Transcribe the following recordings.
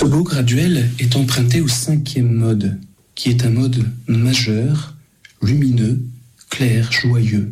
Ce beau graduel est emprunté au 5e mode, qui est un mode majeur, lumineux, clair, joyeux.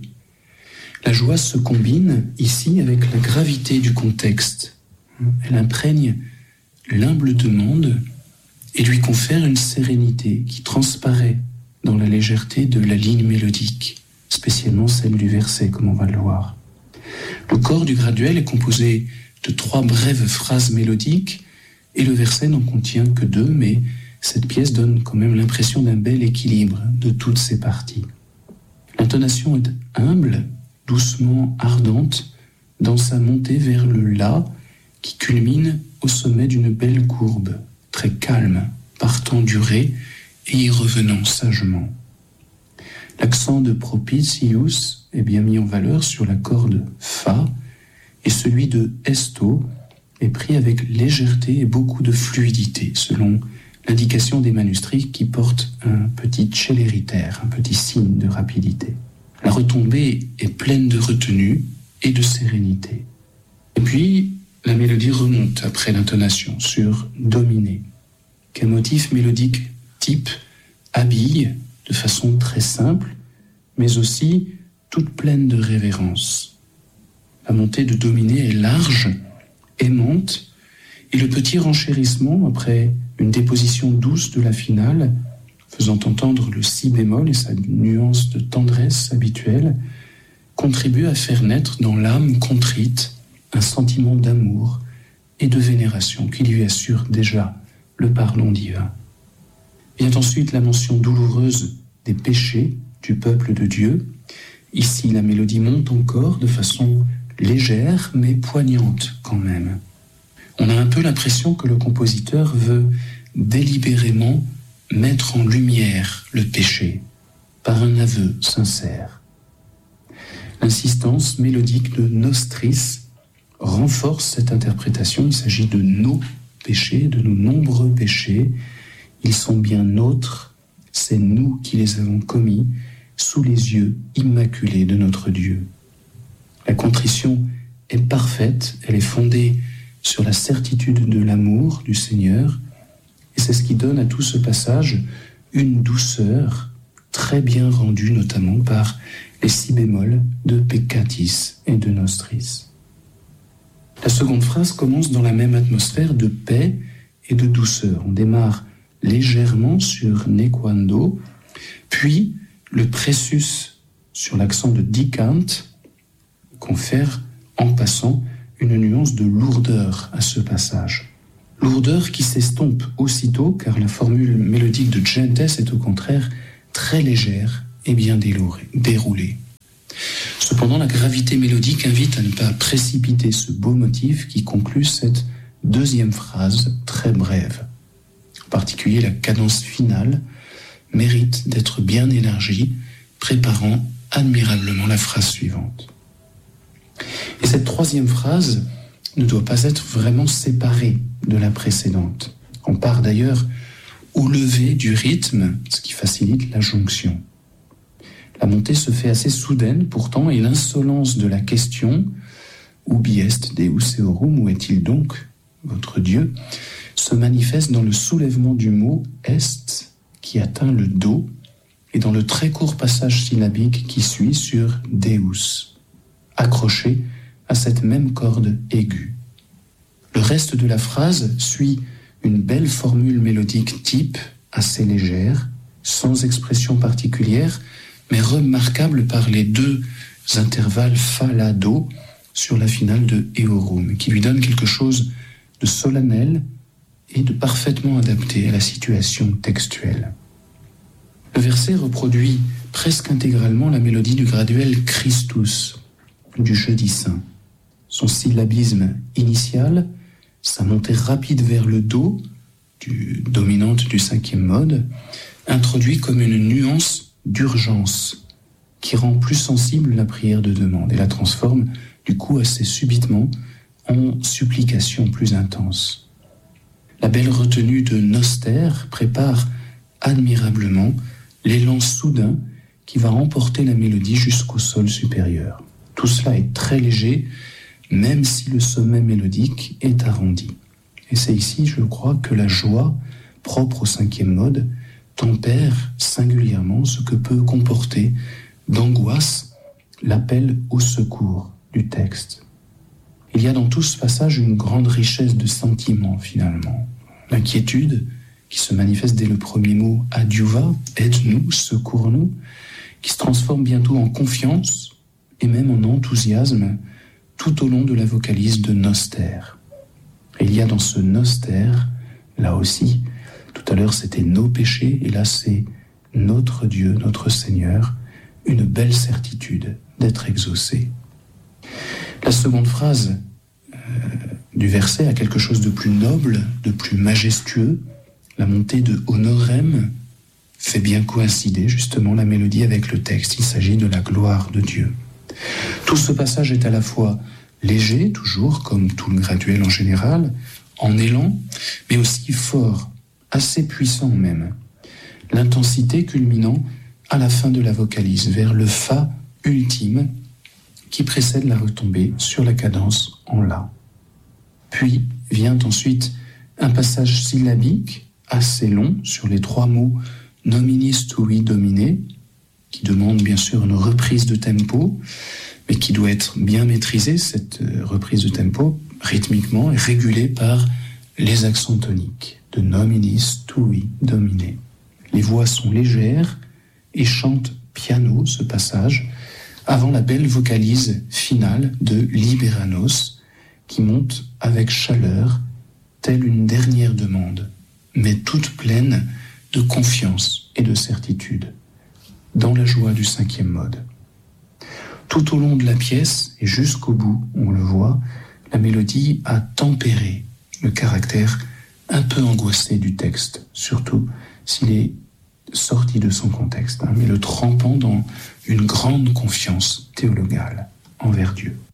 La joie se combine ici avec la gravité du contexte. Elle imprègne l'humble demande et lui confère une sérénité qui transparaît dans la légèreté de la ligne mélodique, spécialement celle du verset, comme on va le voir. Le corps du graduel est composé de 3 brèves phrases mélodiques et le verset n'en contient que 2, mais cette pièce donne quand même l'impression d'un bel équilibre de toutes ses parties. L'intonation est humble, doucement ardente, dans sa montée vers le La qui culmine au sommet d'une belle courbe, très calme, partant du Ré et y revenant sagement. L'accent de propitius est bien mis en valeur sur la corde Fa et celui de Esto est pris avec légèreté et beaucoup de fluidité, selon l'indication des manuscrits qui portent un petit céléritaire, un petit signe de rapidité. La retombée est pleine de retenue et de sérénité. Et puis, la mélodie remonte après l'intonation sur Dominé, qu'un motif mélodique type habille de façon très simple, mais aussi toute pleine de révérence. La montée de Dominé est large, aimante, et le petit renchérissement après une déposition douce de la finale, faisant entendre le si bémol et sa nuance de tendresse habituelle, contribue à faire naître dans l'âme contrite un sentiment d'amour et de vénération qui lui assure déjà le pardon divin. Vient ensuite la mention douloureuse des péchés du peuple de Dieu. Ici, la mélodie monte encore de façon légère mais poignante quand même. On a un peu l'impression que le compositeur veut délibérément mettre en lumière le péché par un aveu sincère. L'insistance mélodique de Nostris renforce cette interprétation. Il s'agit de nos péchés, de nos nombreux péchés. Ils sont bien nôtres, c'est nous qui les avons commis sous les yeux immaculés de notre Dieu. La contrition est parfaite, elle est fondée sur la certitude de l'amour du Seigneur, et c'est ce qui donne à tout ce passage une douceur très bien rendue, notamment par les si bémols de Peccatis et de Nostris. La seconde phrase commence dans la même atmosphère de paix et de douceur. On démarre légèrement sur Nequando, puis le présus sur l'accent de dicant confère en passant une nuance de lourdeur à ce passage. Lourdeur qui s'estompe aussitôt car la formule mélodique de Gentes est au contraire très légère et bien déroulée. Cependant, la gravité mélodique invite à ne pas précipiter ce beau motif qui conclut cette deuxième phrase très brève. En particulier, la cadence finale mérite d'être bien élargie, préparant admirablement la phrase suivante. Et cette troisième phrase ne doit pas être vraiment séparée de la précédente. On part d'ailleurs au lever du rythme, ce qui facilite la jonction. La montée se fait assez soudaine pourtant, et l'insolence de la question « Ubi est Deus eorum » où est-il donc, votre Dieu, se manifeste dans le soulèvement du mot « est » qui atteint le Do et dans le très court passage syllabique qui suit sur « Deus », accroché à cette même corde aiguë. Le reste de la phrase suit une belle formule mélodique type, assez légère, sans expression particulière, mais remarquable par les 2 intervalles Fa-La-Do sur la finale de Eorum, qui lui donne quelque chose de solennel et de parfaitement adapté à la situation textuelle. Le verset reproduit presque intégralement la mélodie du graduel Christus, du Jeudi Saint. Son syllabisme initial, sa montée rapide vers le Do, dominante du 5e mode, introduit comme une nuance d'urgence qui rend plus sensible la prière de demande et la transforme du coup assez subitement en supplication plus intense. La belle retenue de Noster prépare admirablement l'élan soudain qui va emporter la mélodie jusqu'au sol supérieur. Tout cela est très léger, même si le sommet mélodique est arrondi. Et c'est ici, je crois, que la joie, propre au 5e mode, tempère singulièrement ce que peut comporter d'angoisse l'appel au secours du texte. Il y a dans tout ce passage une grande richesse de sentiments, finalement. L'inquiétude, qui se manifeste dès le premier mot « adiuva », « aide-nous »,« secours-nous », qui se transforme bientôt en confiance et même en enthousiasme tout au long de la vocalise de « noster ». Et il y a dans ce « noster », là aussi, tout à l'heure c'était nos péchés, et là c'est notre Dieu, notre Seigneur, une belle certitude d'être exaucé. La seconde phrase du verset a quelque chose de plus noble, de plus majestueux. La montée de honorem fait bien coïncider justement la mélodie avec le texte. Il s'agit de la gloire de Dieu. Tout ce passage est à la fois léger, toujours, comme tout le graduel en général, en élan, mais aussi fort, assez puissant même. L'intensité culminant à la fin de la vocalise, vers le fa ultime qui précède la retombée sur la cadence en la. Puis vient ensuite un passage syllabique assez long sur les 3 mots nominis tui domine, qui demande bien sûr une reprise de tempo, mais qui doit être bien maîtrisée, cette reprise de tempo, rythmiquement, et régulée par les accents toniques de nominis tui domine. Les voix sont légères et chantent piano ce passage, avant la belle vocalise finale de Liberanos, qui monte avec chaleur, telle une dernière demande, mais toute pleine de confiance et de certitude, dans la joie du 5e mode. Tout au long de la pièce, et jusqu'au bout, on le voit, la mélodie a tempéré le caractère un peu angoissé du texte, surtout s'il est sorti de son contexte, mais le trempant dans une grande confiance théologale envers Dieu.